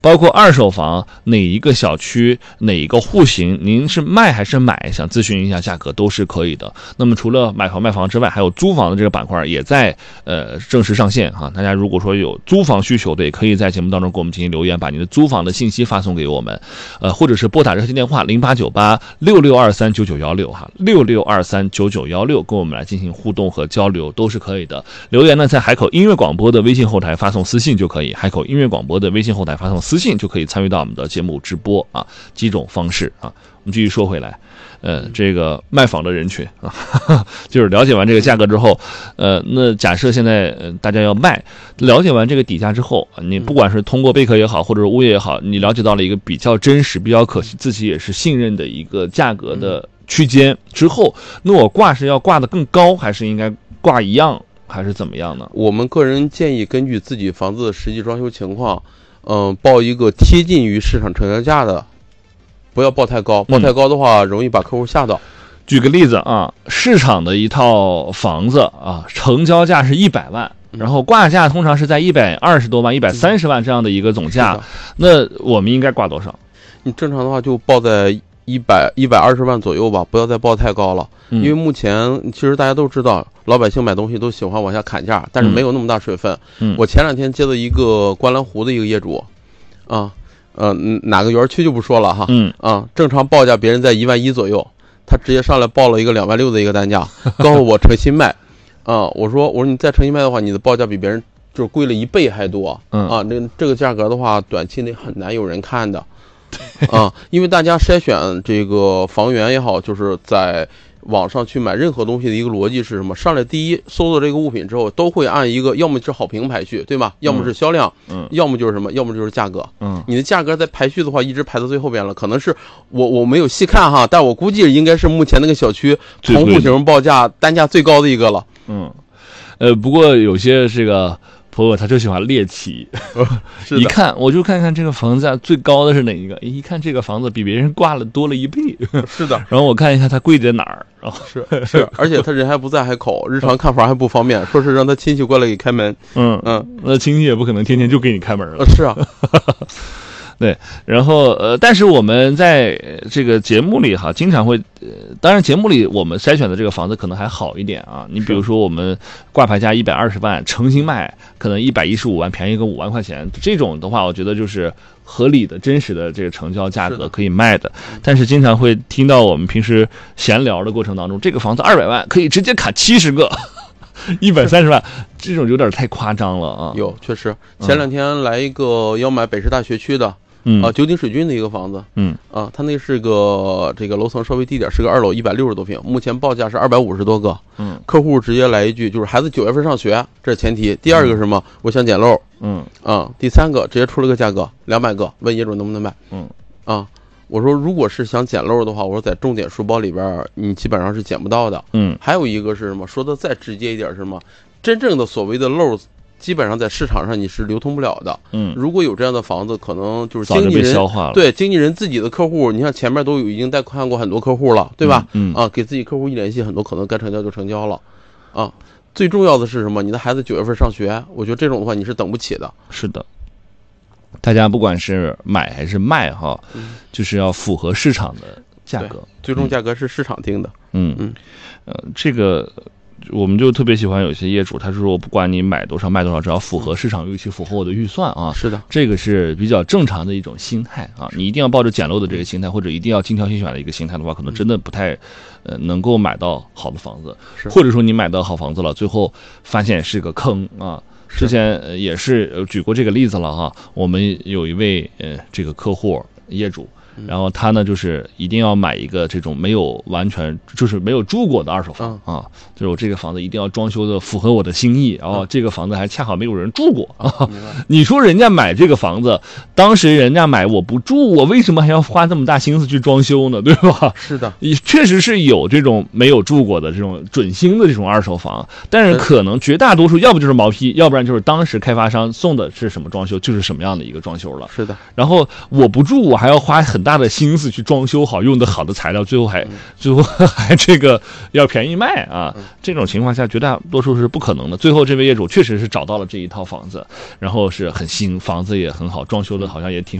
包括二手房哪一个小区哪一个户型，您是卖还是买，想咨询一下价格都是可以的。那么除了买房卖房之外，还有租房的这个板块也在正式上线哈。大家如果说有租房需求的，也可以在节目当中给我们进行留言，把您的租房的信息发送给我们，或者是拨打热线电话089866239916哈，66239916跟我们来进行互动和交流都是可以的。留言呢，在海口音乐广播的微信后台发送私信就可以，海口音乐广播的微信后台发送私信就可以参与到我们的节目直播啊，几种方式啊。我们继续说回来，这个卖房的人群啊，就是了解完这个价格之后，那假设现在大家要卖，了解完这个底价之后，你不管是通过贝壳也好，或者是物业也好，你了解到了一个比较真实、比较可信、自己也是信任的一个价格的区间之后，那我挂是要挂得更高，还是应该挂一样，还是怎么样呢？ 我们个人建议根据自己房子的实际装修情况，报一个贴近于市场成交价的，不要报太高，报太高的话容易把客户吓到。 举个例子啊，市场的一套房子啊，成交价是100万，然后挂价通常是在120多万、130万这样的一个总价，那我们应该挂多少？ 你正常的话就报在120万左右吧，不要再报太高了。因为目前其实大家都知道，老百姓买东西都喜欢往下砍价，但是没有那么大水分。我前2天接了一个观澜湖的一个业主，哪个园区就不说了哈，正常报价别人在1万1左右，他直接上来报了一个2万6的一个单价，告诉我诚心卖，我说你再诚心卖的话，你的报价比别人就是贵了1倍还多，这个价格的话，短期内很难有人看的，因为大家筛选这个房源也好，就是在网上去买任何东西的一个逻辑是什么？上来第一搜到这个物品之后，都会按一个要么是好评排序，对吧？要么是销量，要么就是什么？要么就是价格。你的价格在排序的话，一直排到最后边了。可能是我没有细看哈，但我估计应该是目前那个小区同户型报价单价最高的一个了。 不过有些这个朋友他就喜欢猎奇，一看我就看看这个房子最高的是哪一个，一看这个房子比别人挂了多了1倍， 是的。 然后我看一下它贵在哪儿， 是，而且他人还不在海口，日常看房还不方便，说是让他亲戚过来给开门。 那亲戚也不可能天天就给你开门了。 是啊。 对，然后但是我们在这个节目里哈，经常会，当然节目里我们筛选的这个房子可能还好一点啊。你比如说我们挂牌价120万，诚心卖可能115万，便宜个5万块钱，这种的话，我觉得就是合理的、真实的这个成交价格可以卖的。但是经常会听到我们平时闲聊的过程当中，这个房子200万可以直接砍70个。130万，这种有点太夸张了啊！ 有，确实，前2天来一个要买北师大学区的，九鼎水军的一个房子，他那是个这个楼层稍微低点，是个2楼160多平，目前报价是250多个，客户直接来一句就是孩子9月份上学，这是前提。第二个是什么？我想捡漏，第3个直接出了个价格200个，问业主能不能买，我说如果是想捡漏的话，我说在重点书包里边你基本上是捡不到的。还有一个是什么？说的再直接一点是什么？真正的所谓的漏，基本上在市场上你是流通不了的。如果有这样的房子，可能就是经纪人对经纪人自己的客户，你看前面都已经带看过很多客户了，对吧？给自己客户一联系，很多可能该成交就成交了。最重要的是什么？你的孩子9月份上学，我觉得这种的话你是等不起的。 是的。大家不管是买还是卖哈，就是要符合市场的价格， 最终价格是市场定的。 这个我们就特别喜欢有些业主，他说我不管你买多少卖多少，只要符合市场预期，符合我的预算啊。 是的， 这个是比较正常的一种心态啊。你一定要抱着捡漏的这个心态，或者一定要精挑细选的一个心态的话，可能真的不太能够买到好的房子，或者说你买到好房子了，最后发现是个坑啊。之前也是举过这个例子了哈，我们有一位这个客户业主，然后他呢就是一定要买一个这种没有完全就是没有住过的二手房啊，就是我这个房子一定要装修的符合我的心意，然后这个房子还恰好没有人住过啊。你说人家买这个房子，当时人家买我不住，我为什么还要花这么大心思去装修呢？对吧？ 是的， 确实是有这种没有住过的这种准新的这种二手房，但是可能绝大多数要不就是毛坯，要不然就是当时开发商送的是什么装修就是什么样的一个装修了。 是的， 然后我不住，我还要花很很大的心思去装修好，用的好的材料，最后还这个要便宜卖啊。这种情况下，绝大多数是不可能的。最后这位业主确实是找到了这一套房子，然后是很新，房子也很好，装修的好像也挺